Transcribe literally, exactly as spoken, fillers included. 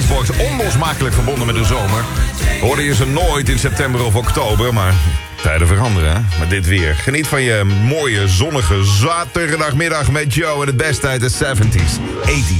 Icebox onlosmakelijk verbonden met de zomer. Hoorde je ze nooit in september of oktober, maar tijden veranderen, hè? Met dit weer. Geniet van je mooie, zonnige zaterdagmiddag met Joe en het beste uit de zeventies, tachtiger.